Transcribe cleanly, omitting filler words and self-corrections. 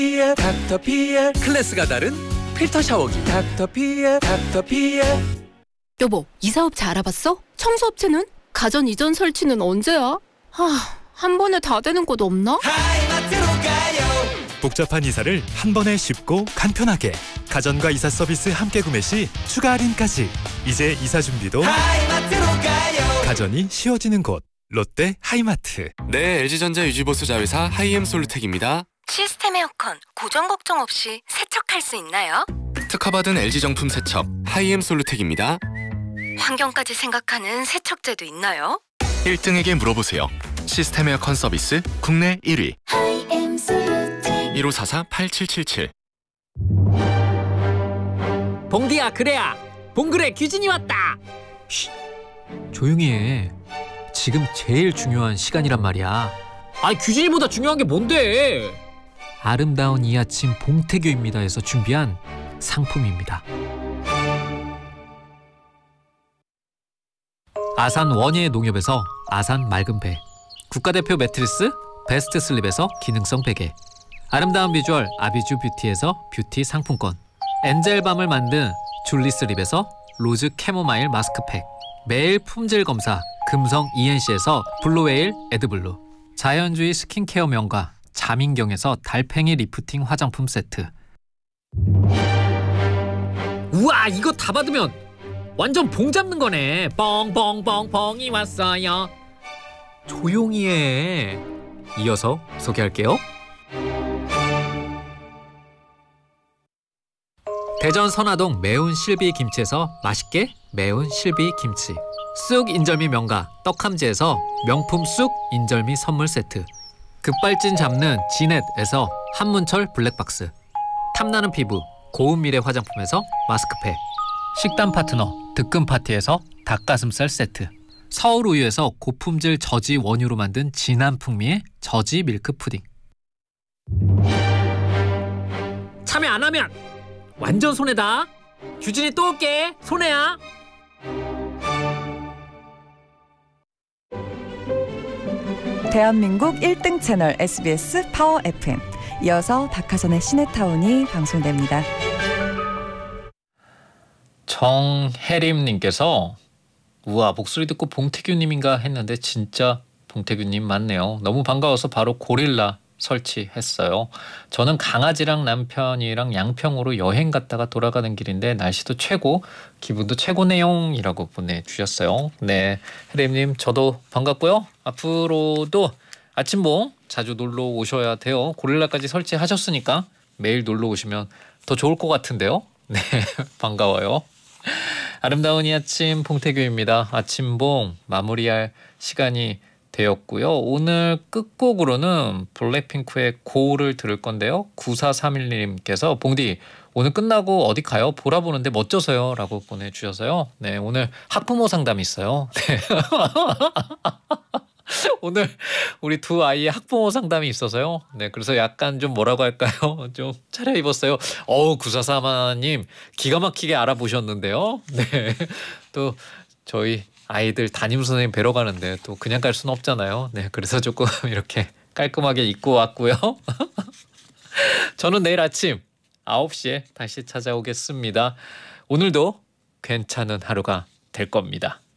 닥터피엘 클래스가 다른 필터 샤워기 닥터피엘. 여보, 이사업체 알아봤어? 청소업체는? 가전 이전 설치는 언제야? 한 번에 다 되는 곳 없나? 하이마트로 가요. 복잡한 이사를 한 번에 쉽고 간편하게. 가전과 이사 서비스 함께 구매 시 추가 할인까지. 이제 이사 준비도 하이마트로 가요. 가전이 쉬워지는 곳. 롯데 하이마트. 네, LG전자 유지보수 자회사 하이엠솔루텍입니다. 시스템 에어컨 고장 걱정 없이 세척할 수 있나요? 특허받은 LG정품 세척 하이엠솔루텍입니다. 환경까지 생각하는 세척제도 있나요? 1등에게 물어보세요. 시스템 에어컨 서비스 국내 1위. 1544-8777. 봉디야, 그래야 봉그레 규진이 왔다. 조용히 해. 지금 제일 중요한 시간이란 말이야. 아니, 규진이보다 중요한 게 뭔데? 아름다운 이 아침 봉태규입니다에서 준비한 상품입니다. 아산 원예 농협에서 아산 맑은 배, 국가대표 매트리스 베스트 슬립에서 기능성 베개, 아름다운 비주얼 아비주 뷰티에서 뷰티 상품권, 엔젤밤을 만든 줄리슬립에서 로즈 캐모마일 마스크팩, 매일 품질 검사 금성 ENC에서 블루웨일 에드블루, 자연주의 스킨케어 명가 자민경에서 달팽이 리프팅 화장품 세트. 우와, 이거 다 받으면 완전 봉 잡는 거네. 뻥뻥뻥뻥이 왔어요. 조용히 해. 이어서 소개할게요. 대전 선화동 매운 실비 김치에서 맛있게 매운 실비 김치, 쑥 인절미 명가 떡함지에서 명품 쑥 인절미 선물 세트, 급발진 잡는 지넷에서 한문철 블랙박스, 탐나는 피부 고운 미래 화장품에서 마스크팩, 식단 파트너 득금 파티에서 닭가슴살 세트, 서울 우유에서 고품질 저지 원유로 만든 진한 풍미의 저지 밀크 푸딩. 참여 안 하면 완전 손해다. 규진이 또 올게. 손해야. 대한민국 1등 채널 SBS 파워 FM. 이어서 박하선의 시네타운이 방송됩니다. 정혜림님께서 우와, 목소리 듣고 봉태규님인가 했는데 진짜 봉태규님 맞네요. 너무 반가워서 바로 고릴라 설치했어요. 저는 강아지랑 남편이랑 양평으로 여행 갔다가 돌아가는 길인데 날씨도 최고, 기분도 최고네요 이라고 보내주셨어요. 네, 혜림님 저도 반갑고요. 앞으로도 아침봉 자주 놀러 오셔야 돼요. 고릴라까지 설치하셨으니까 매일 놀러 오시면 더 좋을 것 같은데요. 네, 반가워요. 아름다운 이 아침 봉태규입니다. 아침봉 마무리할 시간이 되었고요. 오늘 끝곡으로는 블랙핑크의 고를 들을 건데요. 9431님께서 봉디 오늘 끝나고 어디 가요? 보라 보는데 멋져서요 라고 보내주셔서요. 네, 오늘 학부모 상담이 있어요. 네. 오늘 우리 두 아이의 학부모 상담이 있어서요. 네, 그래서 약간 좀 뭐라고 할까요? 좀 차려입었어요. 9431님 기가 막히게 알아보셨는데요. 네, 또 저희 아이들 담임선생님 뵈러 가는데 또 그냥 갈 수는 없잖아요. 네, 그래서 조금 이렇게 깔끔하게 입고 왔고요. 저는 내일 아침 9시에 다시 찾아오겠습니다. 오늘도 괜찮은 하루가 될 겁니다.